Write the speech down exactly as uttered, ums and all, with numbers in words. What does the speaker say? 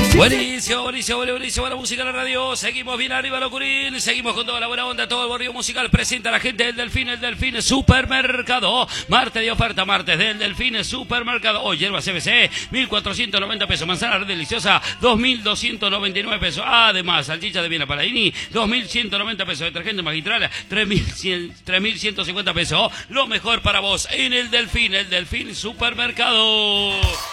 Buenísimo, buenísimo, buenísimo, buena música en la radio. Seguimos bien arriba, Locurín. Seguimos con toda la buena onda, todo el barrio musical. Presenta a la gente del Delfín, el Delfín Supermercado. Martes de oferta, martes del Delfín Supermercado. Hoy hierba C B C, mil cuatrocientos noventa pesos. Manzana deliciosa, dos mil doscientos noventa y nueve pesos. Además, salchicha de Viena Paladini, dos mil ciento noventa pesos. Detergente magistral, tres mil ciento cincuenta pesos. Lo mejor para vos en el Delfín, el Delfín Supermercado.